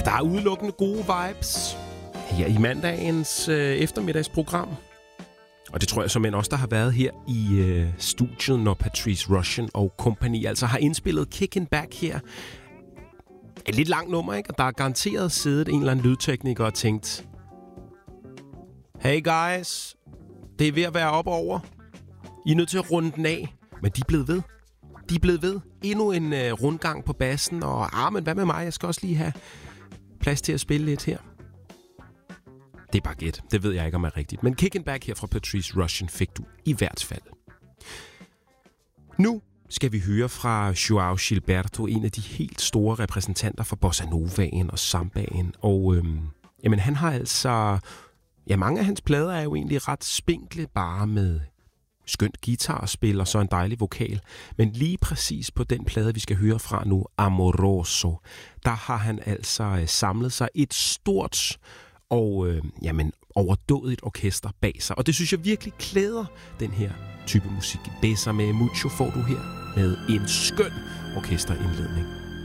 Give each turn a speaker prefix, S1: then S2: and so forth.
S1: Der er udelukkende gode vibes her i mandagens eftermiddagsprogram. Og det tror jeg såmænd også, der har været her i studiet, når Patrice Rushen og company altså har indspillet Kickin' Back her. Et lidt langt nummer, ikke? Og der er garanteret siddet en eller anden lydtekniker og tænkt, hey guys, det er ved at være op over. I er nødt til at runde den af. Men de er blevet ved. De er blevet ved. Endnu en rundgang på bassen. Og men hvad med mig? Jeg skal også lige have plads til at spille lidt her. Det er bare gæt. Det ved jeg ikke, om er rigtigt. Men Kickin' Back her fra Patrice Rushen fik du i hvert fald. Nu skal vi høre fra Joao Gilberto, en af de helt store repræsentanter for bossa novaen og sambaen. Og jamen, han har altså... Ja, mange af hans plader er jo egentlig ret spinkle, bare med skønt guitarspil og så en dejlig vokal. Men lige præcis på den plade, vi skal høre fra nu, Amoroso, der har han altså samlet sig et stort og overdådigt orkester bag sig. Og det synes jeg virkelig klæder den her type musik. Bésame mucho får du her med en skøn orkesterindledning.